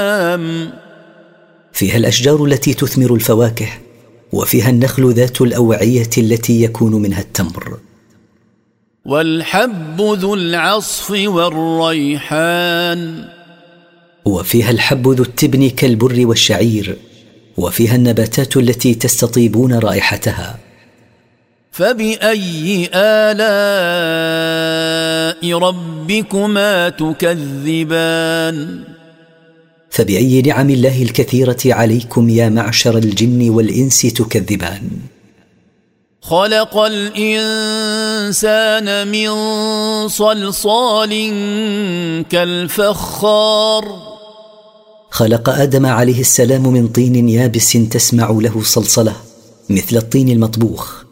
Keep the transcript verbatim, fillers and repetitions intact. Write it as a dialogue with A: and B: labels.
A: فيها الأشجار التي تثمر الفواكه، وفيها النخل ذات الأوعية التي يكون منها التمر،
B: والحب ذو العصف والريحان،
A: وفيها الحب ذو التبن كالبر والشعير، وفيها النباتات التي تستطيبون رائحتها.
B: فبأي آلاء ربكما تكذبان؟
A: فبأي نعم الله الكثيرة عليكم يا معشر الجن والإنس تكذبان؟
B: خلق الإنسان من صلصال كالفخار.
A: خلق آدم عليه السلام من طين يابس تسمع له صلصلة مثل الطين المطبوخ.